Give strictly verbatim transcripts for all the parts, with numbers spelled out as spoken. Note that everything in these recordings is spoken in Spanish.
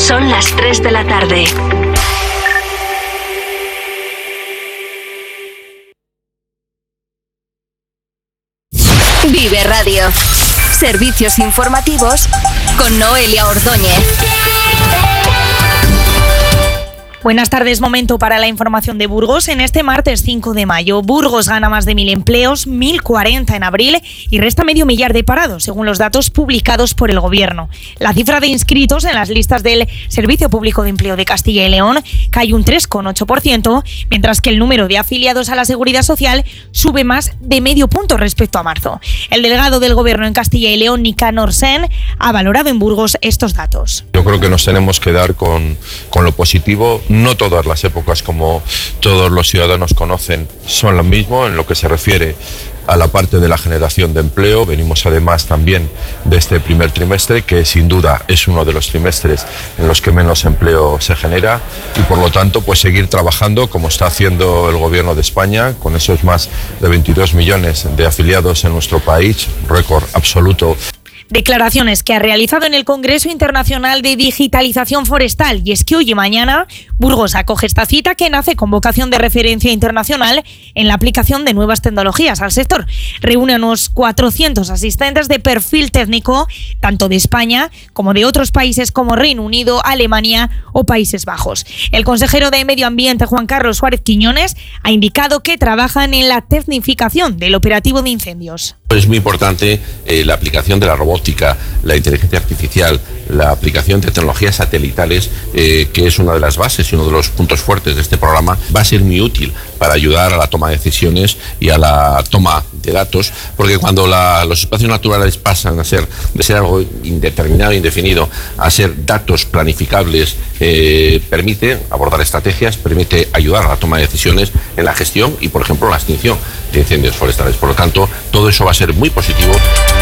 Son las tres de la tarde. Vive Radio. Servicios informativos con Noelia Ordóñez. Buenas tardes, momento para la información de Burgos. En este martes cinco de mayo, Burgos gana más de mil empleos, mil cuarenta en abril y resta medio millar de parados, según los datos publicados por el Gobierno. La cifra de inscritos en las listas del Servicio Público de Empleo de Castilla y León cae un tres coma ocho por ciento, mientras que el número de afiliados a la Seguridad Social sube más de medio punto respecto a marzo. El delegado del Gobierno en Castilla y León, Nicanor Sen, ha valorado en Burgos estos datos. Yo creo que nos tenemos que dar con, con lo positivo. No todas las épocas, como todos los ciudadanos conocen, son lo mismo en lo que se refiere a la parte de la generación de empleo. Venimos además también de este primer trimestre, que sin duda es uno de los trimestres en los que menos empleo se genera, y por lo tanto pues seguir trabajando como está haciendo el Gobierno de España, con esos más de veintidós millones de afiliados en nuestro país, récord absoluto. Declaraciones que ha realizado en el Congreso Internacional de Digitalización Forestal, y es que hoy y mañana Burgos acoge esta cita que nace con vocación de referencia internacional en la aplicación de nuevas tecnologías al sector. Reúne a unos cuatrocientos asistentes de perfil técnico, tanto de España como de otros países como Reino Unido, Alemania o Países Bajos. El consejero de Medio Ambiente, Juan Carlos Suárez Quiñones, ha indicado que trabajan en la tecnificación del operativo de incendios. Es muy importante eh, la aplicación de la robótica, la inteligencia artificial, la aplicación de tecnologías satelitales, eh, que es una de las bases y uno de los puntos fuertes de este programa. Va a ser muy útil para ayudar a la toma de decisiones y a la toma de datos, porque cuando la, los espacios naturales pasan a ser de ser algo indeterminado, indefinido, a ser datos planificables, eh, permite abordar estrategias, permite ayudar a la toma de decisiones en la gestión y, por ejemplo, la extinción de incendios forestales. Por lo tanto, todo eso va a ser muy positivo.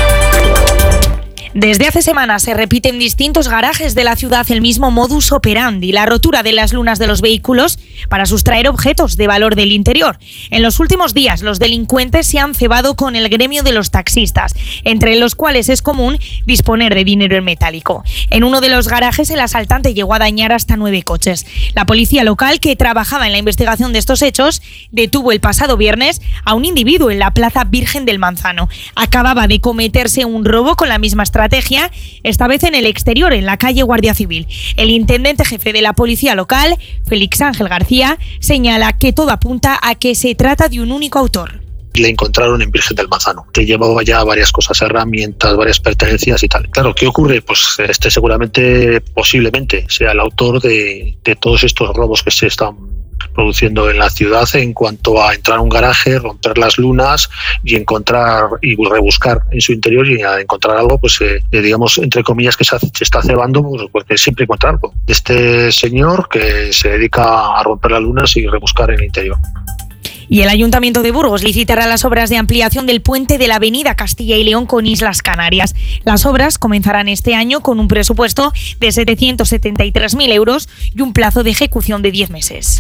Desde hace semanas se repite en distintos garajes de la ciudad el mismo modus operandi, la rotura de las lunas de los vehículos para sustraer objetos de valor del interior. En los últimos días, los delincuentes se han cebado con el gremio de los taxistas, entre los cuales es común disponer de dinero en metálico. En uno de los garajes, el asaltante llegó a dañar hasta nueve coches. La policía local, que trabajaba en la investigación de estos hechos, detuvo el pasado viernes a un individuo en la Plaza Virgen del Manzano. Acababa de cometerse un robo con la misma estrategia, esta vez en el exterior, en la calle Guardia Civil. El intendente jefe de la policía local, Félix Ángel García, señala que todo apunta a que se trata de un único autor. Le encontraron en Virgen del Manzano, que llevaba ya varias cosas, herramientas, varias pertenencias y tal. Claro, ¿qué ocurre? Pues este seguramente, posiblemente, sea el autor de, de todos estos robos que se están produciendo en la ciudad, en cuanto a entrar a un garaje, romper las lunas y encontrar y rebuscar en su interior, y a encontrar algo, pues eh, digamos, entre comillas, que se, se está cebando, pues, porque siempre encuentra algo. Este señor que se dedica a romper las lunas y rebuscar en el interior. Y el Ayuntamiento de Burgos licitará las obras de ampliación del puente de la avenida Castilla y León con Islas Canarias. Las obras comenzarán este año con un presupuesto de setecientos setenta y tres mil euros y un plazo de ejecución de diez meses.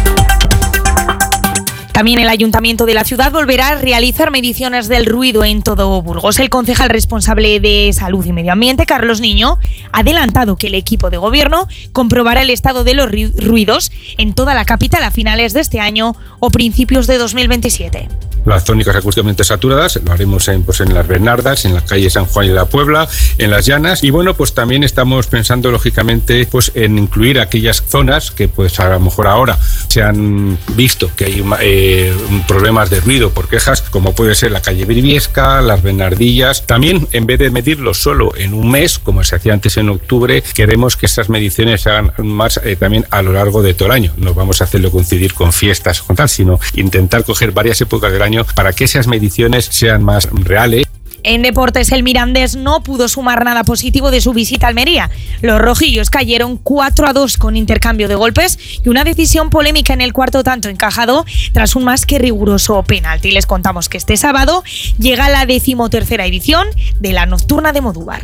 También el Ayuntamiento de la ciudad volverá a realizar mediciones del ruido en todo Burgos. El concejal responsable de Salud y Medio Ambiente, Carlos Niño, ha adelantado que el equipo de gobierno comprobará el estado de los ruidos en toda la capital a finales de este año o principios de dos mil veintisiete. Las zónicas acústicamente saturadas lo haremos en, pues en las Bernardas, en la calle San Juan y la Puebla, en las Llanas, y bueno, pues también estamos pensando lógicamente pues en incluir aquellas zonas que pues a lo mejor ahora se han visto que hay eh, problemas de ruido por quejas, como puede ser la calle Briviesca, las Bernardillas. También, en vez de medirlo solo en un mes, como se hacía antes en octubre, queremos que estas mediciones se hagan más eh, también a lo largo de todo el año. No vamos a hacerlo coincidir con fiestas o tal, sino intentar coger varias épocas del año para que esas mediciones sean más reales. En deportes, el Mirandés no pudo sumar nada positivo de su visita a Almería. Los rojillos cayeron cuatro a dos con intercambio de golpes y una decisión polémica en el cuarto tanto encajado tras un más que riguroso penalti. Les contamos que este sábado llega la decimotercera edición de la Nocturna de Modúvar.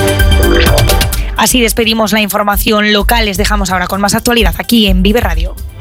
Así despedimos la información local. Les dejamos ahora con más actualidad aquí en Vive Radio.